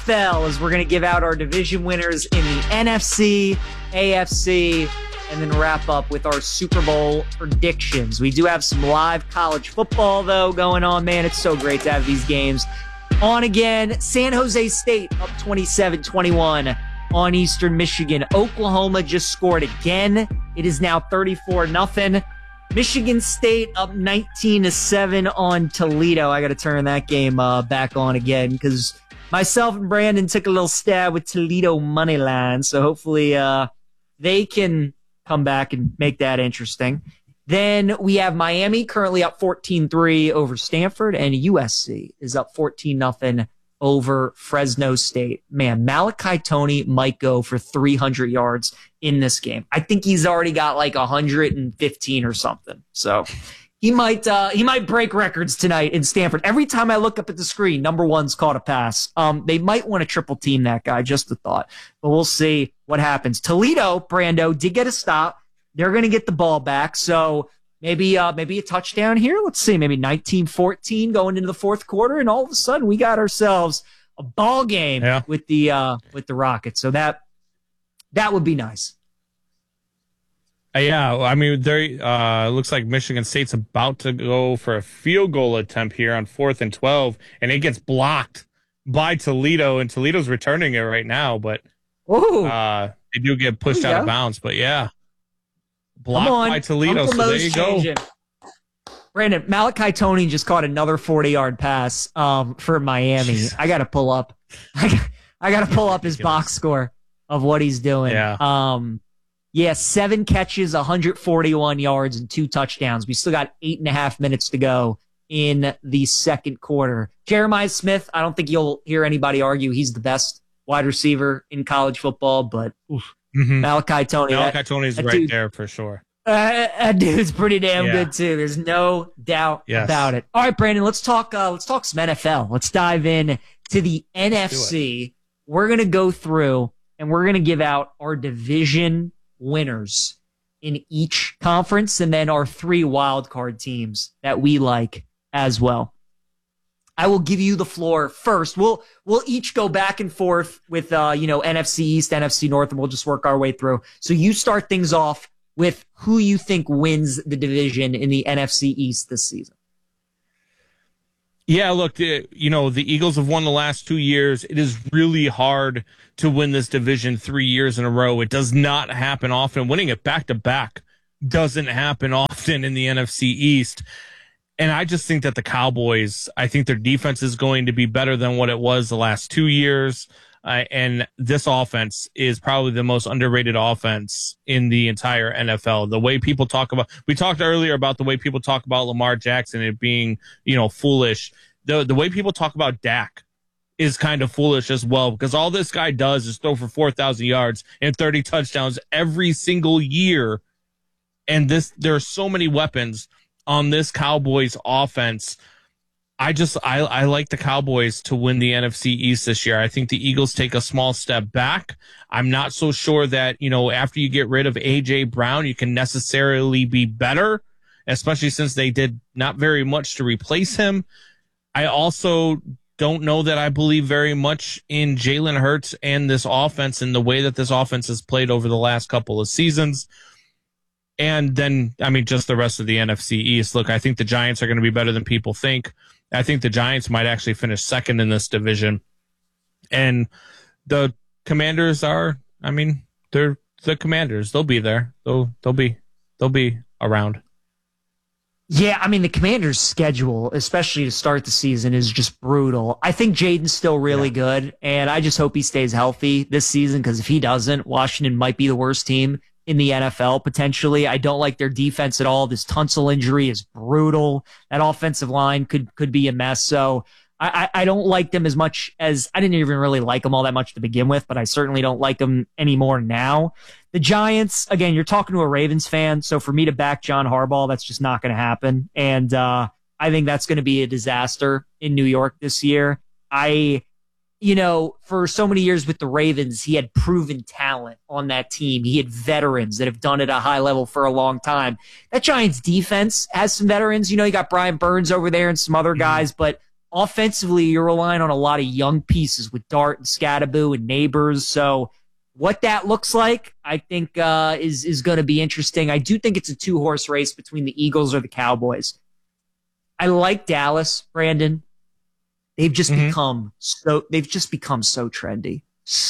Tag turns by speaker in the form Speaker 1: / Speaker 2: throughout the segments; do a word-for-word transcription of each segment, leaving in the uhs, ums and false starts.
Speaker 1: Fell as we're going to give out our division winners in the N F C, A F C, and then wrap up with our Super Bowl predictions. We do have some live college football, though, going on. Man, it's so great to have these games on again. San Jose State up twenty-seven twenty-one on Eastern Michigan. Oklahoma just scored again. It is now thirty-four nothing. Michigan State up nineteen to seven on Toledo. I got to turn that game uh, back on again because myself and Brandon took a little stab with Toledo money line. So hopefully uh, they can come back and make that interesting. Then we have Miami currently up fourteen three over Stanford, and U S C is up fourteen nothing over Fresno State. Man, Malachi Toney might go for three hundred yards in this game. I think he's already got like one hundred fifteen or something. So he might uh, he might break records tonight in Stanford. Every time I look up at the screen, number one's caught a pass. Um, they might want to triple team that guy, just a thought. But we'll see what happens. Toledo, Brando, did get a stop. They're going to get the ball back. So maybe uh, maybe a touchdown here. Let's see, maybe nineteen fourteen going into the fourth quarter, and all of a sudden we got ourselves a ball game yeah. with the uh, with the Rockets. So that that would be nice.
Speaker 2: Uh, yeah, I mean, there uh, looks like Michigan State's about to go for a field goal attempt here on fourth and twelve, and it gets blocked by Toledo, and Toledo's returning it right now, but uh, they do get pushed out go. of bounds. But yeah, blocked by Toledo, Uncle so Mo's there you changing. go.
Speaker 1: Brandon, Malachi Toney just caught another forty-yard pass um, for Miami. Jesus. I got to pull up. I got to pull up his box score of what he's doing.
Speaker 2: Yeah.
Speaker 1: Um, Yeah, seven catches, one hundred forty-one yards, and two touchdowns. We still got eight and a half minutes to go in the second quarter. Jeremiah Smith, I don't think you'll hear anybody argue he's the best wide receiver in college football, but oof, mm-hmm. Malachi Toney.
Speaker 2: Malachi Toney's right dude, there for sure.
Speaker 1: Uh, that dude's pretty damn yeah. good too. There's no doubt yes. about it. All right, Brandon, let's talk. Uh, let's talk some N F L. Let's dive in to the N F C. We're gonna go through and we're gonna give out our division winners in each conference, and then our three wildcard teams that we like as well. I will give you the floor first. We'll we'll each go back and forth with uh, you know, N F C East, N F C North, and we'll just work our way through. So you start things off with who you think wins the division in the N F C East this season.
Speaker 2: Yeah, look, you know, the Eagles have won the last two years. It is really hard to win this division three years in a row. It does not happen often. Winning it back-to-back doesn't happen often in the N F C East. And I just think that the Cowboys, I think their defense is going to be better than what it was the last two years. Uh, and this offense is probably the most underrated offense in the entire N F L. The way people talk about, we talked earlier about the way people talk about Lamar Jackson, it being, you know, foolish. The, the way people talk about Dak is kind of foolish as well, because all this guy does is throw for four thousand yards and thirty touchdowns every single year. And this, there are so many weapons on this Cowboys offense. I just, I, I like the Cowboys to win the N F C East this year. I think the Eagles take a small step back. I'm not so sure that, you know, after you get rid of A J Brown, you can necessarily be better, especially since they did not very much to replace him. I also don't know that I believe very much in Jalen Hurts and this offense and the way that this offense has played over the last couple of seasons. And then, I mean, just the rest of the N F C East. Look, I think the Giants are going to be better than people think. I think the Giants might actually finish second in this division. And the Commanders are, I mean, they're the Commanders. They'll be there. They'll, they'll be, they'll be around.
Speaker 1: Yeah, I mean, the Commanders' schedule, especially to start the season, is just brutal. I think Jaden's still really yeah. good, and I just hope he stays healthy this season, because if he doesn't, Washington might be the worst team in the N F L, potentially. I don't like their defense at all. This Tunsil injury is brutal. That offensive line could could be a mess. So I, I don't like them as much as I didn't even really like them all that much to begin with, but I certainly don't like them anymore now. The Giants, again, you're talking to a Ravens fan, so for me to back John Harbaugh, that's just not going to happen. And uh, I think that's going to be a disaster in New York this year. I, you know, for so many years with the Ravens, he had proven talent on that team. He had veterans that have done it at a high level for a long time. That Giants defense has some veterans. You know, you got Brian Burns over there and some other guys, mm-hmm. but offensively, you're relying on a lot of young pieces with Dart and Scattaboo and Neighbors. So what that looks like, I think, uh, is, is going to be interesting. I do think it's a two-horse race between the Eagles or the Cowboys. I like Dallas, Brandon. They've just mm-hmm. become so, they've just become so trendy.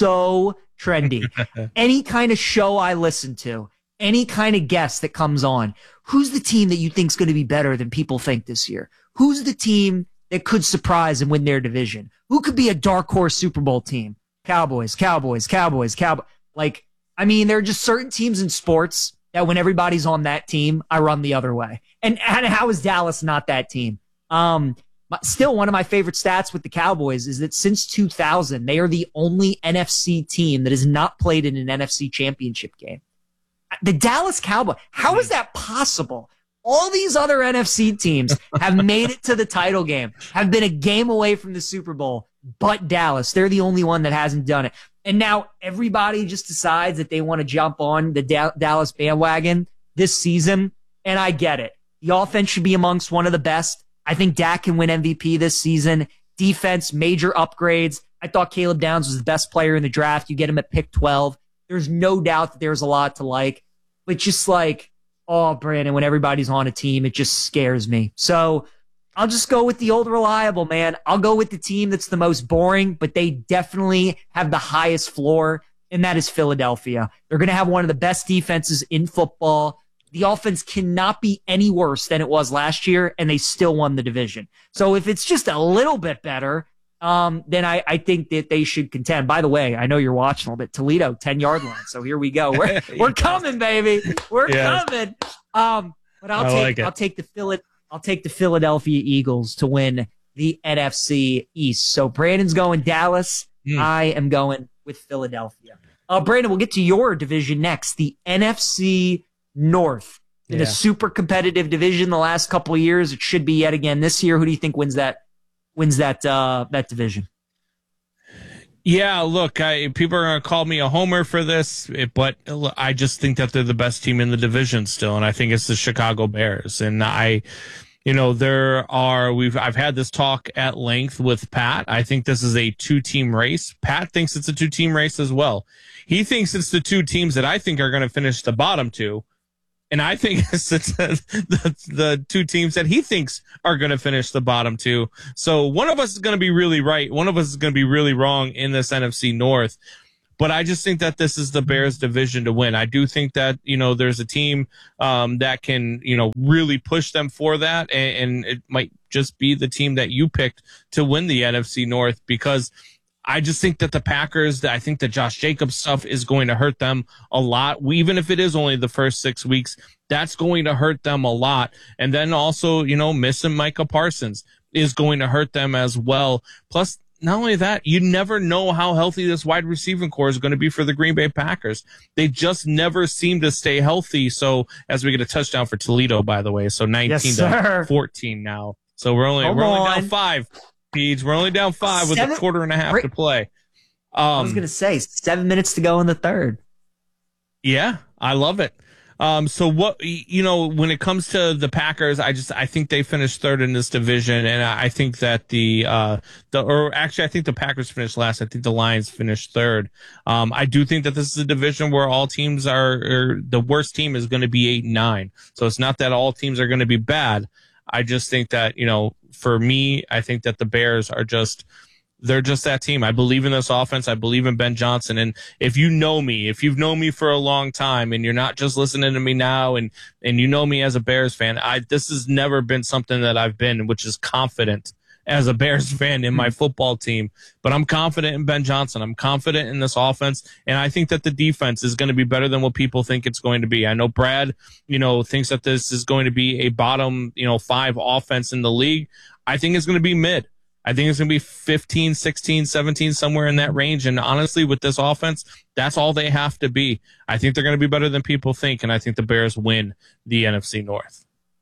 Speaker 1: So trendy. Any kind of show I listen to, any kind of guest that comes on, who's the team that you think is going to be better than people think this year? Who's the team that could surprise and win their division? Who could be a dark horse Super Bowl team? Cowboys, Cowboys, Cowboys, Cowboys. Like, I mean, there are just certain teams in sports that when everybody's on that team, I run the other way. And, and how is Dallas not that team? Um, but still, one of my favorite stats with the Cowboys is that since two thousand, they are the only N F C team that has not played in an N F C championship game. The Dallas Cowboys, how is that possible? All these other N F C teams have made it to the title game, have been a game away from the Super Bowl, but Dallas, they're the only one that hasn't done it. And now everybody just decides that they want to jump on the da- Dallas bandwagon this season, and I get it. The offense should be amongst one of the best. I think Dak can win M V P this season. Defense, major upgrades. I thought Caleb Downs was the best player in the draft. You get him at pick twelve. There's no doubt that there's a lot to like. But just like, oh, Brandon, when everybody's on a team, it just scares me. So I'll just go with the old reliable, man. I'll go with the team that's the most boring, but they definitely have the highest floor, and that is Philadelphia. They're going to have one of the best defenses in football. The offense cannot be any worse than it was last year, and they still won the division. So if it's just a little bit better, um, then I, I think that they should contend. By the way, I know you're watching a little bit. Toledo, ten-yard line. So here we go. We're we're coming, baby. We're yes. coming. Um, but I'll I take like I'll take the Philly, I'll take the Philadelphia Eagles to win the N F C East. So Brandon's going Dallas. Mm. I am going with Philadelphia. Uh, Brandon, we'll get to your division next, the N F C North. In yeah. a super competitive division the last couple of years. It should be yet again this year. Who do you think wins that wins that uh, that division?
Speaker 2: Yeah, look, I, people are going to call me a homer for this, but I just think that they're the best team in the division still, and I think it's the Chicago Bears. And I, you know, there are we've I've had this talk at length with Pat. I think this is a two-team race. Pat thinks it's a two-team race as well. He thinks it's the two teams that I think are going to finish the bottom two. And I think it's the, the, the two teams that he thinks are going to finish the bottom two. So one of us is going to be really right. One of us is going to be really wrong in this N F C North. But I just think that this is the Bears division to win. I do think that, you know, there's a team um, that can, you know, really push them for that. And, and it might just be the team that you picked to win the N F C North, because I just think that the Packers, I think the Josh Jacobs stuff is going to hurt them a lot. Even if it is only the first six weeks, that's going to hurt them a lot. And then also, you know, missing Micah Parsons is going to hurt them as well. Plus, not only that, you never know how healthy this wide receiving core is going to be for the Green Bay Packers. They just never seem to stay healthy. So as we get a touchdown for Toledo, by the way, so nineteen yes, to fourteen now. So we're only, we're only down five. Peach. We're only down five with Seven, a quarter and a half great. to play. Um,
Speaker 1: I was going to say seven minutes to go in the third.
Speaker 2: Yeah, I love it. Um, so what, you know, when it comes to the Packers, I just, I think they finished third in this division. And I think that the, uh, the, or actually, I think the Packers finished last. I think the Lions finished third. Um, I do think that this is a division where all teams are, or the worst team is going to be eight and nine. So it's not that all teams are going to be bad. I just think that, you know, for me, I think that the Bears are just, they're just that team. I believe in this offense. I believe in Ben Johnson. And if you know me, if you've known me for a long time and you're not just listening to me now and, and you know me as a Bears fan, I, this has never been something that I've been, which is confident as a Bears fan in my football team. But I'm confident in Ben Johnson. I'm confident in this offense. And I think that the defense is going to be better than what people think it's going to be. I know Brad, you know, thinks that this is going to be a bottom, you know, five offense in the league. I think it's going to be mid. I think it's going to be fifteen, sixteen, seventeen, somewhere in that range. And honestly, with this offense, that's all they have to be. I think they're going to be better than people think. And I think the Bears win the N F C North.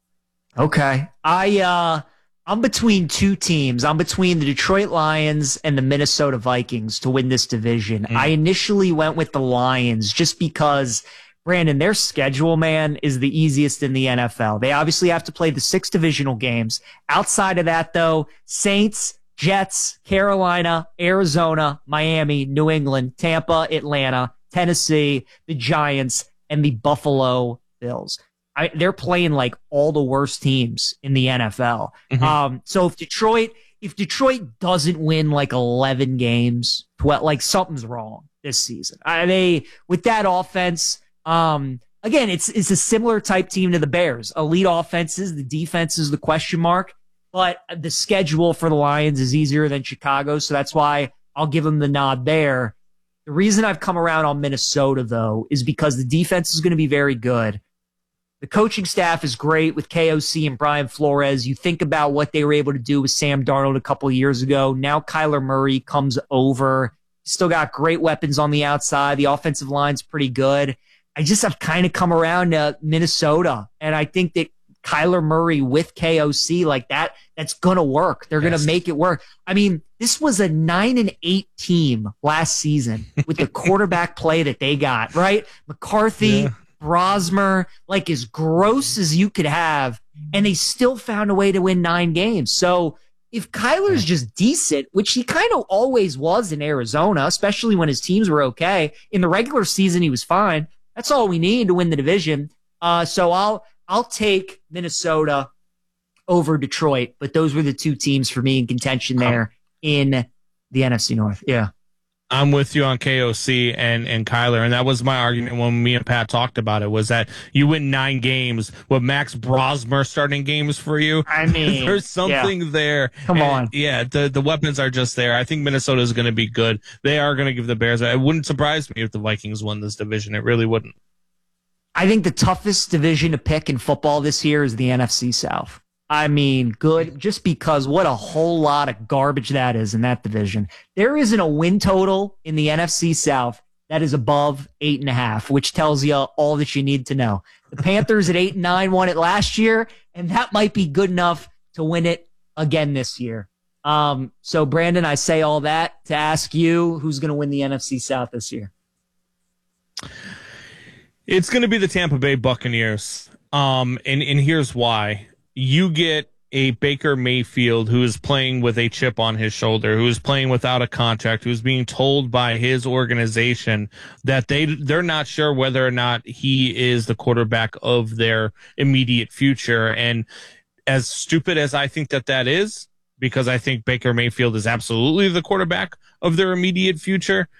Speaker 1: Okay. I, uh, I'm between two teams. I'm between the Detroit Lions and the Minnesota Vikings to win this division. Mm. I initially went with the Lions just because Brandon, their schedule, man, is the easiest in the N F L. They obviously have to play the six divisional games. Outside of that, though, Saints, Jets, Carolina, Arizona, Miami, New England, Tampa, Atlanta, Tennessee, the Giants, and the Buffalo Bills. I, they're playing like all the worst teams in the N F L. Mm-hmm. Um, so if Detroit, if Detroit doesn't win like eleven games, twelve, like something's wrong this season. I, they with that offense. Um, again, it's it's a similar type team to the Bears. Elite offenses, the defense is the question mark, but the schedule for the Lions is easier than Chicago, so that's why I'll give them the nod there. The reason I've come around on Minnesota, though, is because the defense is going to be very good. The coaching staff is great with K O C and Brian Flores. You think about what they were able to do with Sam Darnold a couple of years ago. Now Kyler Murray comes over. Still got great weapons on the outside. The offensive line's pretty good. I just have kind of come around to Minnesota, and I think that Kyler Murray with K O C like that, that's going to work. They're yes. going to make it work. I mean, this was a nine and eight team last season with the quarterback play that they got, right? McCarthy, yeah. Brosmer, like as gross as you could have, and they still found a way to win nine games. So if Kyler's just decent, which he kind of always was in Arizona, especially when his teams were okay, in the regular season he was fine. That's all we need to win the division. Uh, so I'll I'll take Minnesota over Detroit, but those were the two teams for me in contention there in the N F C North. Yeah.
Speaker 2: I'm with you on K O C and, and Kyler, and that was my argument when me and Pat talked about it, was that you win nine games with Max Brosmer starting games for you.
Speaker 1: I mean,
Speaker 2: there's something
Speaker 1: yeah.
Speaker 2: there.
Speaker 1: Come
Speaker 2: and,
Speaker 1: on.
Speaker 2: Yeah, the, the weapons are just there. I think Minnesota is going to be good. They are going to give the Bears. It wouldn't surprise me if the Vikings won this division. It really wouldn't.
Speaker 1: I think the toughest division to pick in football this year is the N F C South. I mean, good, just because what a whole lot of garbage that is in that division. There isn't a win total in the N F C South that is above eight and a half, which tells you all that you need to know. The Panthers at eight and nine won it last year, and that might be good enough to win it again this year. Um, so, Brandon, I say all that to ask you, who's going to win the N F C South this year?
Speaker 2: It's going to be the Tampa Bay Buccaneers. Um, and, and here's why. You get a Baker Mayfield who is playing with a chip on his shoulder, who is playing without a contract, who's being told by his organization that they, they're not sure whether or not he is the quarterback of their immediate future. And as stupid as I think that that is, because I think Baker Mayfield is absolutely the quarterback of their immediate future,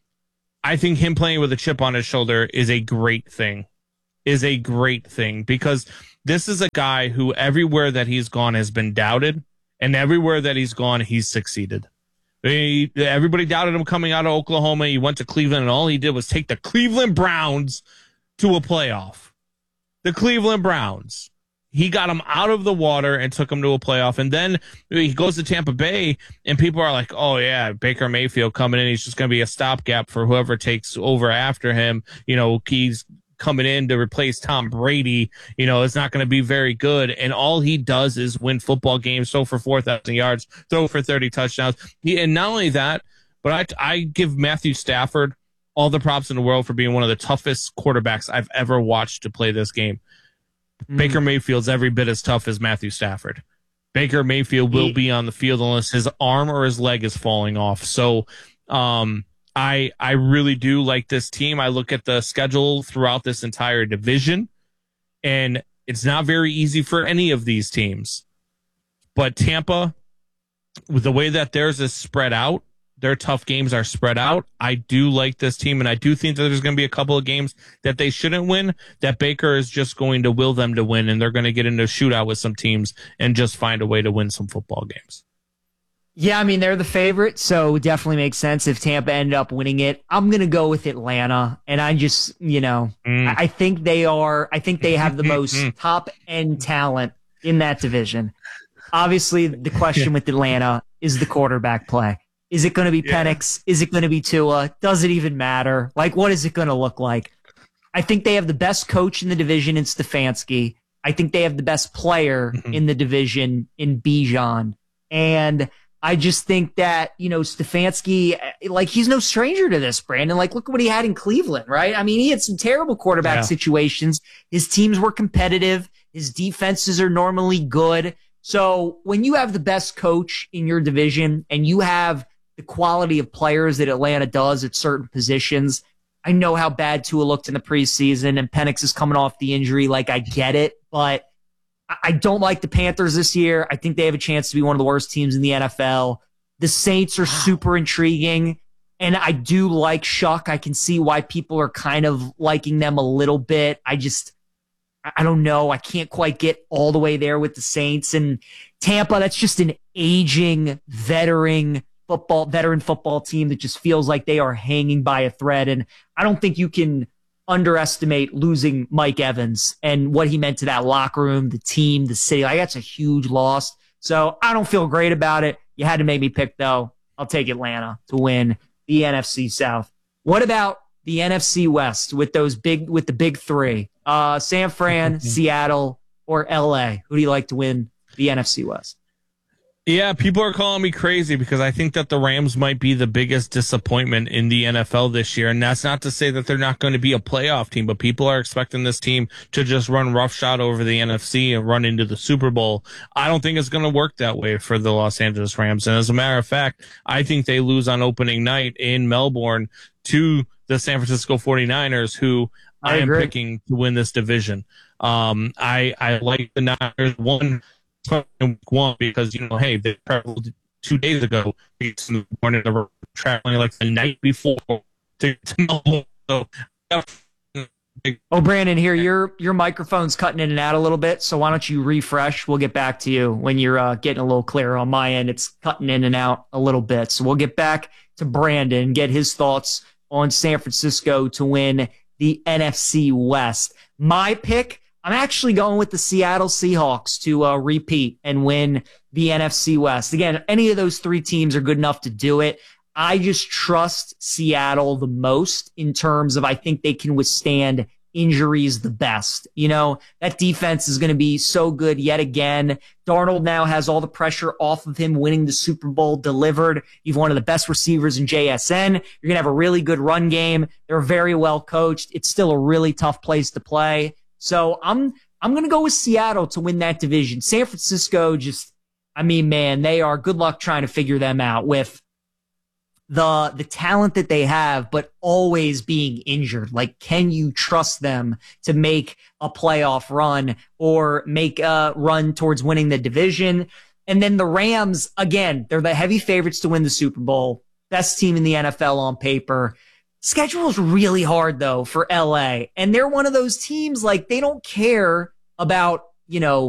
Speaker 2: I think him playing with a chip on his shoulder is a great thing, is a great thing because this is a guy who everywhere that he's gone has been doubted, and everywhere that he's gone, he's succeeded. He, everybody doubted him coming out of Oklahoma. He went to Cleveland, and all he did was take the Cleveland Browns to a playoff. The Cleveland Browns. He got him out of the water and took him to a playoff. And then he goes to Tampa Bay, and people are like, oh, yeah, Baker Mayfield coming in. He's just going to be a stopgap for whoever takes over after him. You know, he's coming in to replace Tom Brady. You know, it's not going to be very good. And all he does is win football games, throw for four thousand yards, throw for thirty touchdowns. He, and not only that, but I, I give Matthew Stafford all the props in the world for being one of the toughest quarterbacks I've ever watched to play this game. Mm. Baker Mayfield's every bit as tough as Matthew Stafford. Baker Mayfield will be on the field unless his arm or his leg is falling off. So, um, I I really do like this team. I look at the schedule throughout this entire division, and it's not very easy for any of these teams. But Tampa, with the way that theirs is spread out, their tough games are spread out. I do like this team, and I do think that there's going to be a couple of games that they shouldn't win, that Baker is just going to will them to win, and they're going to get into a shootout with some teams and just find a way to win some football games.
Speaker 1: Yeah, I mean, they're the favorite, so it definitely makes sense if Tampa ended up winning it. I'm going to go with Atlanta, and I just, you know, mm. I think they are, I think they have the most top-end talent in that division. Obviously, the question with Atlanta is the quarterback play. Is it going to be yeah. Penix? Is it going to be Tua? Does it even matter? Like, what is it going to look like? I think they have the best coach in the division in Stefanski. I think they have the best player mm-hmm. in the division in Bijan. And I just think that, you know, Stefanski, like, he's no stranger to this, Brandon. Like, look at what he had in Cleveland, right? I mean, he had some terrible quarterback yeah. situations. His teams were competitive. His defenses are normally good. So when you have the best coach in your division and you have the quality of players that Atlanta does at certain positions, I know how bad Tua looked in the preseason, and Penix is coming off the injury. Like, I get it, but I don't like the Panthers this year. I think they have a chance to be one of the worst teams in the N F L. The Saints are super intriguing, and I do like Shuck. I can see why people are kind of liking them a little bit. I just, I don't know. I can't quite get all the way there with the Saints. And Tampa, that's just an aging, veteran football, veteran football team that just feels like they are hanging by a thread. And I don't think you can underestimate losing Mike Evans and what he meant to that locker room, the team, the city. Like, that's a huge loss. So I don't feel great about it. You had to make me pick, though. I'll take Atlanta to win the N F C South. What about the N F C West with those big, with the big three? Uh, San Fran, Seattle, or L A? Who do you like to win the N F C West?
Speaker 2: Yeah, people are calling me crazy because I think that the Rams might be the biggest disappointment in the N F L this year. And that's not to say that they're not going to be a playoff team, but people are expecting this team to just run roughshod over the N F C and run into the Super Bowl. I don't think it's going to work that way for the Los Angeles Rams. And as a matter of fact, I think they lose on opening night in Melbourne to the San Francisco forty-niners, who I, I am picking to win this division. Um, I, I like the Niners one. One because, you know, hey, they traveled two days ago. It's in the morning, they were traveling like the night before to, to Melbourne. So,
Speaker 1: oh, Brandon, here your your microphone's cutting in and out a little bit. So why don't you refresh? We'll get back to you when you're uh, getting a little clearer. On my end, it's cutting in and out a little bit. So we'll get back to Brandon, get his thoughts on San Francisco to win the N F C West. My pick, I'm actually going with the Seattle Seahawks to uh, repeat and win the N F C West. Again, any of those three teams are good enough to do it. I just trust Seattle the most in terms of I think they can withstand injuries the best. You know, that defense is going to be so good yet again. Darnold now has all the pressure off of him winning the Super Bowl delivered. You've one of the best receivers in J S N. You're going to have a really good run game. They're very well coached. It's still a really tough place to play. So I'm I'm going to go with Seattle to win that division. San Francisco just, I mean, man, they are, good luck trying to figure them out with the the talent that they have, but always being injured. Like, can you trust them to make a playoff run or make a run towards winning the division? And then the Rams, again, they're the heavy favorites to win the Super Bowl. Best team in the N F L on paper. Schedule is really hard, though, for L A. And they're one of those teams, like, they don't care about, you know,